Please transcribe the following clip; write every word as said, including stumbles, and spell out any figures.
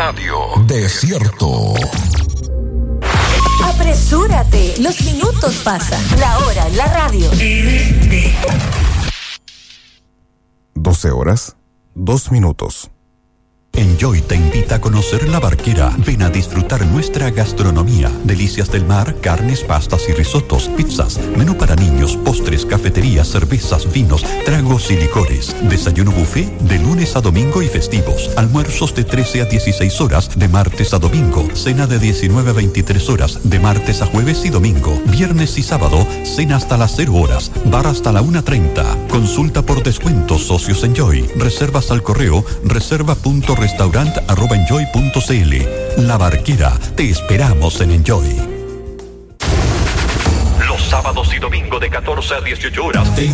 Radio Desierto. Apresúrate, los minutos pasan. La hora en la radio. doce horas, dos minutos. Enjoy te invita a conocer La Barquera. Ven a disfrutar nuestra gastronomía. Delicias del mar, carnes, pastas y risotos, pizzas, menú para niños, postres, cafeterías, cervezas, vinos, tragos y licores. Desayuno buffet de lunes a domingo y festivos. Almuerzos de trece a dieciséis horas de martes a domingo. Cena de diecinueve a veintitrés horas de martes a jueves y domingo. Viernes y sábado, cena hasta las cero horas. Bar hasta la una treinta. Consulta por descuentos socios Enjoy. Reservas al correo reserva punto restaurant arroba enjoy punto cl. La Barquera, te esperamos en Enjoy. Los sábados y domingos de catorce a dieciocho horas te